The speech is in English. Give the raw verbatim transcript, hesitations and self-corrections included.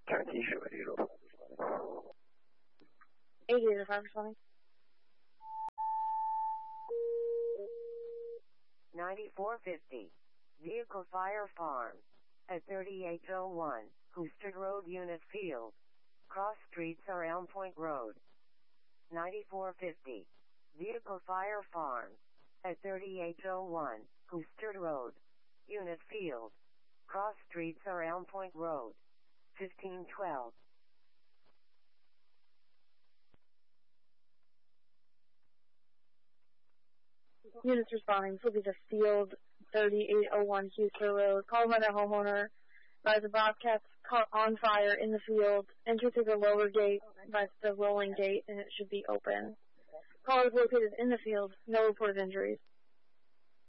Turn T-shirt ready to go. eighty-eight oh five responding. ninety-four fifty. Vehicle Fire Farm. At thirty-eight oh one, Houston Road Unit Field. Cross streets are Elm Point Road. ninety-four fifty. Vehicle Fire Farm. At thirty-eight oh one, Houston Road. Unit Field. Cross streets are Elm Point Road. fifteen twelve. Units responding. This will be the Field, thirty-eight oh one Houston Road. Call by the homeowner. By the Bobcats caught on fire in the field. Enter through the lower gate by the rolling gate, and it should be open. Call is located in the field. No reported injuries.